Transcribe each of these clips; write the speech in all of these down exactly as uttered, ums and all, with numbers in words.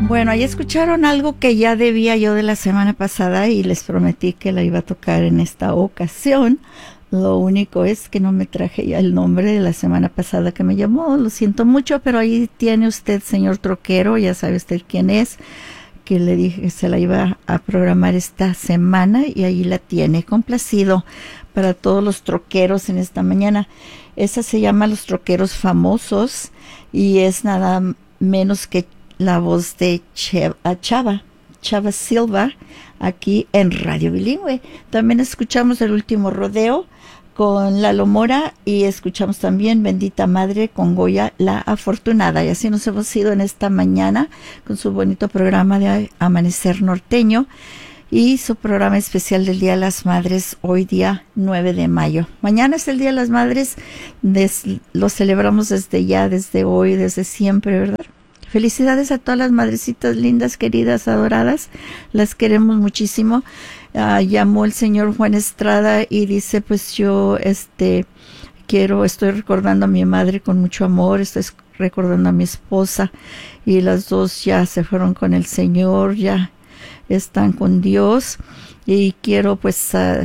Bueno, ahí escucharon algo que ya debía yo de la semana pasada y les prometí que la iba a tocar en esta ocasión. Lo único es que no me traje ya el nombre de la semana pasada que me llamó. Lo siento mucho, pero ahí tiene usted, señor troquero, ya sabe usted quién es, que le dije que se la iba a programar esta semana y ahí la tiene. Complacido para todos los troqueros en esta mañana. Esa se llama Los Troqueros Famosos y es nada menos que la voz de Chava, Chava Silva, aquí en Radio Bilingüe. También escuchamos El Último Rodeo con Lalo Mora y escuchamos también Bendita Madre con Goya la Afortunada. Y así nos hemos ido en esta mañana con su bonito programa de Amanecer Norteño y su programa especial del Día de las Madres, hoy día nueve de mayo. Mañana es el Día de las Madres, des, lo celebramos desde ya, desde hoy, desde siempre, ¿verdad? Felicidades a todas las madrecitas lindas, queridas, adoradas. Las queremos muchísimo. Uh, llamó el señor Juan Estrada y dice, pues yo este quiero, estoy recordando a mi madre con mucho amor, estoy recordando a mi esposa y las dos ya se fueron con el Señor, ya están con Dios y quiero pues uh,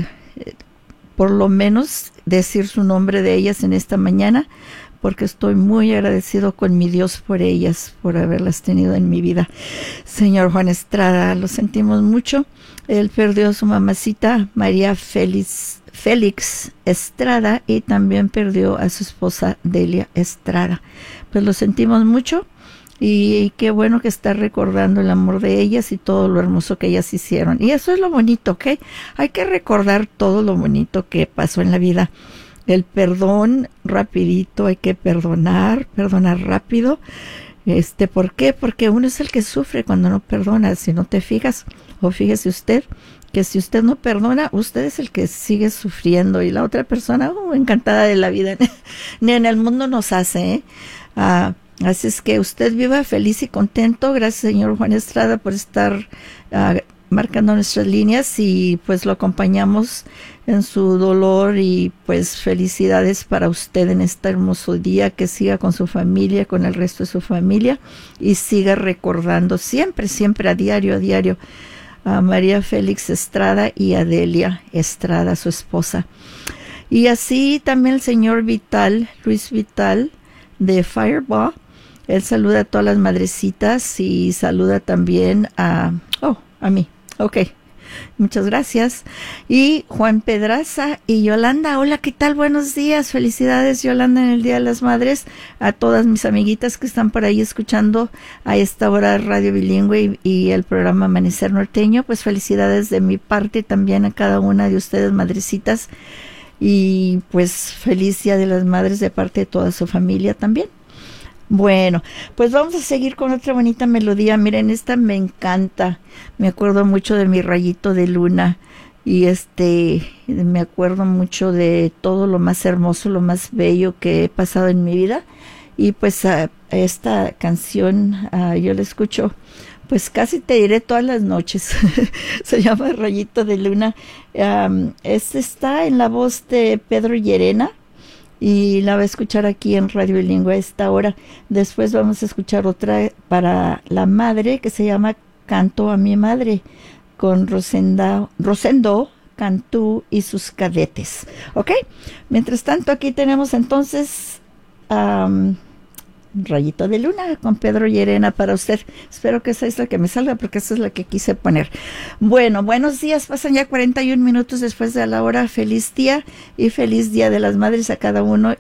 por lo menos decir su nombre de ellas en esta mañana, porque estoy muy agradecido con mi Dios por ellas, por haberlas tenido en mi vida. Señor Juan Estrada, lo sentimos mucho. Él perdió a su mamacita, María Félix, Félix Estrada, y también perdió a su esposa, Delia Estrada. Pues lo sentimos mucho, y qué bueno que está recordando el amor de ellas y todo lo hermoso que ellas hicieron. Y eso es lo bonito, ¿ok? Hay que recordar todo lo bonito que pasó en la vida. El perdón rapidito, hay que perdonar, perdonar rápido. Este, ¿por qué? Porque uno es el que sufre cuando no perdona. Si no te fijas, o fíjese usted, que si usted no perdona, usted es el que sigue sufriendo y la otra persona, oh, encantada de la vida, ni en el mundo nos hace, ¿eh? Ah, así es que usted viva feliz y contento. Gracias, señor Juan Estrada, por estar uh, marcando nuestras líneas y pues lo acompañamos en su dolor y pues felicidades para usted en este hermoso día, que siga con su familia, con el resto de su familia y siga recordando siempre, siempre a diario, a diario a María Félix Estrada y a Delia Estrada, su esposa. Y así también el señor Vital, Luis Vital de Fireball, él saluda a todas las madrecitas y saluda también a, oh, a mí, ok. Muchas gracias. Y Juan Pedraza y Yolanda. Hola, ¿qué tal? Buenos días. Felicidades, Yolanda, en el Día de las Madres. A todas mis amiguitas que están por ahí escuchando a esta hora Radio Bilingüe y, y el programa Amanecer Norteño. Pues felicidades de mi parte también a cada una de ustedes, madrecitas. Y pues feliz Día de las Madres de parte de toda su familia también. Bueno, pues vamos a seguir con otra bonita melodía. Miren, esta me encanta. Me acuerdo mucho de Mi Rayito de Luna y este, me acuerdo mucho de todo lo más hermoso, lo más bello que he pasado en mi vida. Y pues a, a esta canción a, yo la escucho, pues casi te diré todas las noches. Se llama Rayito de Luna. Um, este está en la voz de Pedro Llerena. Y la va a escuchar aquí en Radio Bilingüe a esta hora. Después vamos a escuchar otra para la madre que se llama Canto a mi Madre con Rosenda, Rosendo Cantú y sus cadetes. ¿Ok? Mientras tanto, aquí tenemos entonces um, Rayito de Luna con Pedro Llerena para usted. Espero que esa es la que me salga porque esa es la que quise poner. Bueno, buenos días. Pasan ya cuarenta y un minutos después de la hora. Feliz día y feliz Día de las Madres a cada uno,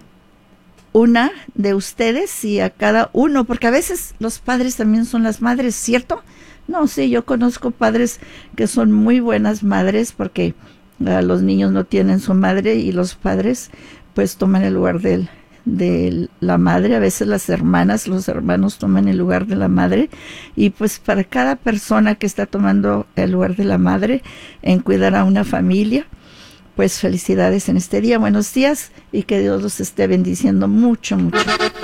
una de ustedes y a cada uno, porque a veces los padres también son las madres, ¿cierto? No, sí, yo conozco padres que son muy buenas madres porque uh, los niños no tienen su madre y los padres pues toman el lugar de él. de la madre. A veces las hermanas, los hermanos toman el lugar de la madre y pues para cada persona que está tomando el lugar de la madre en cuidar a una familia, pues felicidades en este día, buenos días y que Dios los esté bendiciendo mucho, mucho.